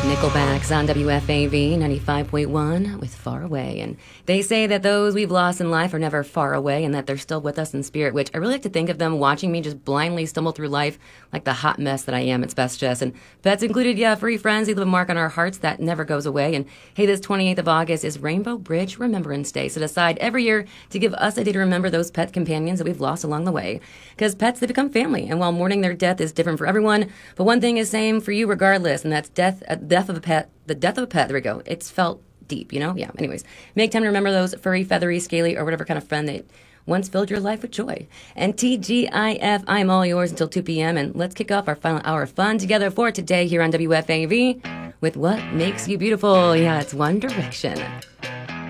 Nickelback's on WFAV 95.1 with Far Away. And they say that those we've lost in life are never far away and that they're still with us in spirit, which I really like to think of them watching me just blindly stumble through life like the hot mess that I am. It's best Jess. And pets included, yeah, furry friends, they leave a mark on our hearts that never goes away. And hey, this 28th of August is Rainbow Bridge Remembrance Day, set aside every year to give us a day to remember those pet companions that we've lost along the way. Because pets, they become family. And while mourning their death is different for everyone, but one thing is same for you regardless, and that's death of a pet. The death of a pet, there we go. It's felt deep, you know? Yeah, anyways. Make time to remember those furry, feathery, scaly, or whatever kind of friend that once filled your life with joy. And TGIF, I'm all yours until 2 p.m. And let's kick off our final hour of fun together for today here on WFAV with What Makes You Beautiful. Yeah, it's One Direction.